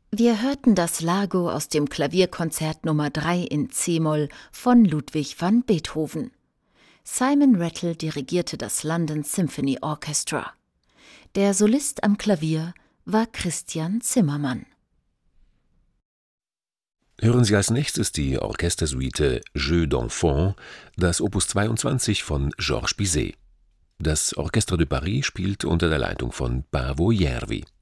Wir hörten das Largo aus dem Klavierkonzert Nummer 3 in c-Moll von Ludwig van Beethoven. Simon Rattle dirigierte das London Symphony Orchestra. Der Solist am Klavier war Christian Zimmermann. Hören Sie als nächstes die Orchestersuite Jeux d'Enfants, das Opus 22 von Georges Bizet. Das Orchestre de Paris spielt unter der Leitung von Paavo Järvi.